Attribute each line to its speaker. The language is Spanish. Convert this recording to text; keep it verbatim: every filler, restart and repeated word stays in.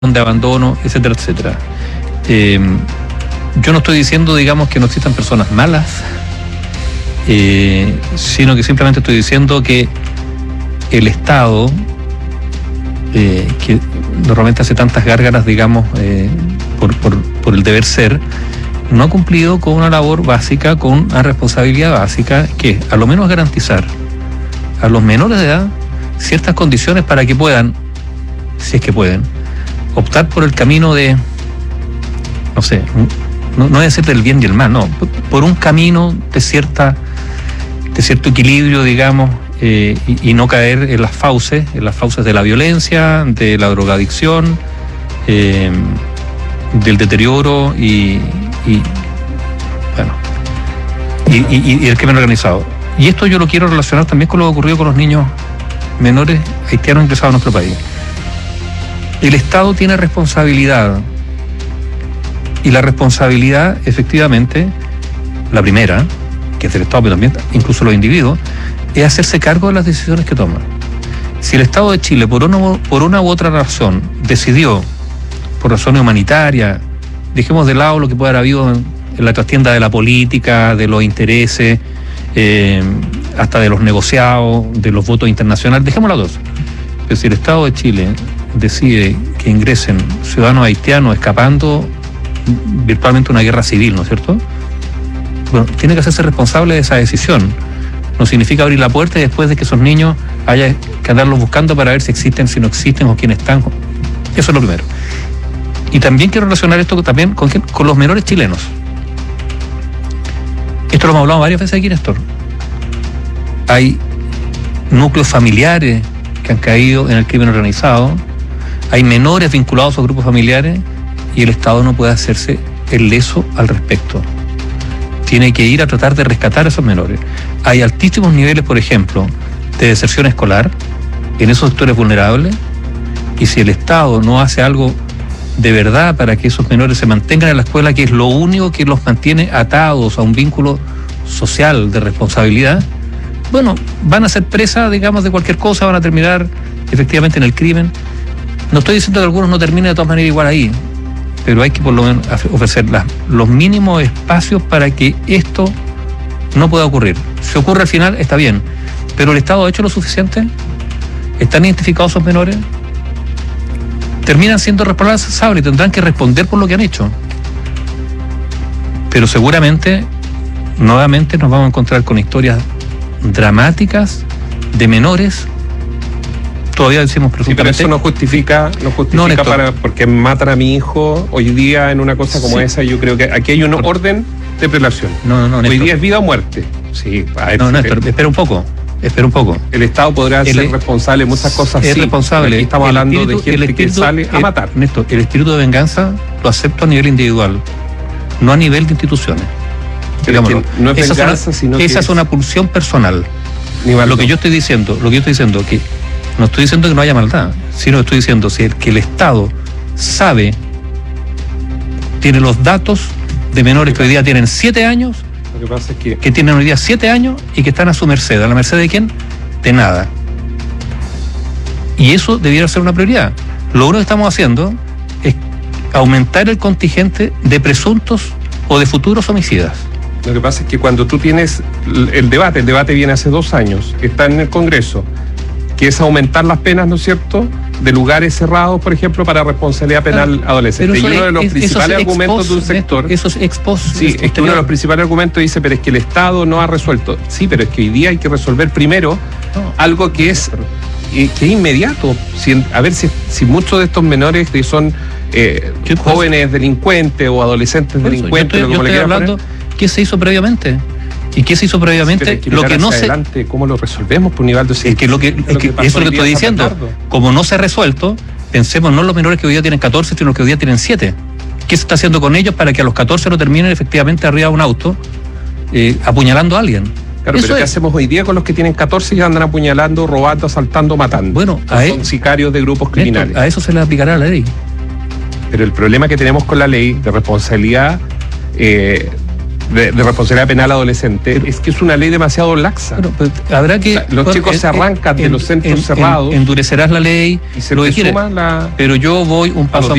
Speaker 1: de abandono, etcétera, etcétera. Eh, yo no estoy diciendo, digamos, que no existan personas malas, eh, sino que simplemente estoy diciendo que el Estado, eh, que normalmente hace tantas gárgaras, digamos, eh, por, por, por el deber ser, no ha cumplido con una labor básica, con una responsabilidad básica, que a lo menos garantizar a los menores de edad ciertas condiciones para que puedan, si es que pueden, optar por el camino de, no sé, no, no debe ser del bien y el mal, no, por un camino de cierta, de cierto equilibrio, digamos, eh, y, y no caer en las fauces, en las fauces de la violencia, de la drogadicción, eh, del deterioro y, y bueno, y, y, y el crimen organizado. Y esto yo lo quiero relacionar también con lo que ocurrió con los niños menores haitianos ingresados a nuestro país. El Estado tiene responsabilidad, y la responsabilidad, efectivamente, la primera, que es del Estado, pero también incluso los individuos, es hacerse cargo de las decisiones que toman. Si el Estado de Chile, por una, por una u otra razón, decidió, por razones humanitarias, dejemos de lado lo que puede haber habido en, en la trastienda de la política, de los intereses, eh, hasta de los negociados, de los votos internacionales, dejemos las dos. Pero si el Estado de Chile decide que ingresen ciudadanos haitianos escapando virtualmente una guerra civil, ¿no es cierto? Bueno, tiene que hacerse responsable de esa decisión. No significa abrir la puerta y después de que esos niños haya que andarlos buscando para ver si existen, si no existen o quiénes están. Eso es lo primero. Y también quiero relacionar esto también con, con los menores chilenos. Esto lo hemos hablado varias veces aquí, Néstor. Hay núcleos familiares que han caído en el crimen organizado, hay menores vinculados a grupos familiares y el Estado no puede hacerse el leso al respecto. Tiene que ir a tratar de rescatar a esos menores. Hay altísimos niveles, por ejemplo, de deserción escolar en esos sectores vulnerables, y si el Estado no hace algo de verdad para que esos menores se mantengan en la escuela, que es lo único que los mantiene atados a un vínculo social de responsabilidad, bueno, van a ser presas, digamos, de cualquier cosa, van a terminar efectivamente en el crimen. No estoy diciendo que algunos no terminen de todas maneras igual ahí, pero hay que por lo menos ofrecer las, los mínimos espacios para que esto no pueda ocurrir. Si ocurre al final, está bien, pero el Estado ha hecho lo suficiente. ¿Están identificados esos menores? Terminan siendo responsables y tendrán que responder por lo que han hecho. Pero seguramente, nuevamente, nos vamos a encontrar con historias dramáticas de menores. Todavía decimos presuntamente.
Speaker 2: Sí, pero eso no justifica, no justifica no, para porque matan a mi hijo hoy día en una cosa como sí. esa. Yo creo que aquí hay un orden de prelación.
Speaker 1: No, no, no.
Speaker 2: Hoy
Speaker 1: Néstor.
Speaker 2: día es vida o muerte. Sí.
Speaker 1: A no, Néstor, el, espera un poco. Espera un poco.
Speaker 2: El Estado podrá el, ser responsable de muchas cosas.
Speaker 1: Es
Speaker 2: sí,
Speaker 1: responsable.
Speaker 2: Aquí estamos
Speaker 1: el
Speaker 2: hablando
Speaker 1: espíritu,
Speaker 2: de gente
Speaker 1: espíritu,
Speaker 2: que sale a
Speaker 1: el,
Speaker 2: matar.
Speaker 1: Néstor, el espíritu de venganza lo acepto a nivel individual, no a nivel de instituciones.
Speaker 2: Pero es que no es
Speaker 1: esa
Speaker 2: venganza,
Speaker 1: es una,
Speaker 2: sino
Speaker 1: esa
Speaker 2: que
Speaker 1: es una pulsión personal. Lo que yo estoy diciendo, lo que yo estoy diciendo que no estoy diciendo que no haya maldad, sino que estoy diciendo si el, que el Estado sabe, tiene los datos de menores que hoy día tienen siete años,
Speaker 2: lo que pasa es que,
Speaker 1: que tienen hoy día siete años y que están a su merced. ¿A la merced de quién? De nada. Y eso debiera ser una prioridad. Lo único que estamos haciendo es aumentar el contingente de presuntos o de futuros homicidas.
Speaker 2: Lo que pasa es que cuando tú tienes el debate, el debate viene hace dos años, está en el Congreso, que es aumentar las penas, ¿no es cierto?, de lugares cerrados, por ejemplo, para responsabilidad penal claro, adolescente. Y uno de los es, principales argumentos de un sector...
Speaker 1: Esos ex post...
Speaker 2: Sí, es que uno de los principales argumentos dice, pero es que el Estado no ha resuelto. Sí, pero es que hoy día hay que resolver primero no, algo que es, que es inmediato. Si, a ver si, si muchos de estos menores que son eh, jóvenes delincuentes o adolescentes eso, delincuentes...
Speaker 1: Yo estoy, yo estoy hablando, poner, ¿qué se hizo previamente? ¿Y qué se hizo previamente?
Speaker 2: Sí, es que
Speaker 1: lo que no se
Speaker 2: adelante, ¿cómo lo resolvemos por nivel de
Speaker 1: es que lo que, es que, que eso es lo que estoy diciendo. Como no se ha resuelto, pensemos no en los menores que hoy día tienen catorce, sino que hoy día tienen siete. ¿Qué se está haciendo con ellos para que a los catorce no terminen efectivamente arriba de un auto eh, apuñalando a alguien?
Speaker 2: Claro, eso pero es. ¿Qué hacemos hoy día con los que tienen catorce y andan apuñalando, robando, asaltando, matando?
Speaker 1: Bueno, a
Speaker 2: son él, sicarios de grupos criminales.
Speaker 1: Esto, a eso se le aplicará la ley.
Speaker 2: Pero el problema que tenemos con la ley de responsabilidad eh, de, de responsabilidad penal adolescente, pero, es que es una ley demasiado laxa.
Speaker 1: Pero, pero habrá que...
Speaker 2: O sea, los chicos en, se arrancan en, de los centros
Speaker 1: en,
Speaker 2: cerrados.
Speaker 1: En, endurecerás la ley,
Speaker 2: y se
Speaker 1: lo
Speaker 2: te
Speaker 1: que
Speaker 2: suma la...
Speaker 1: Pero yo voy un paso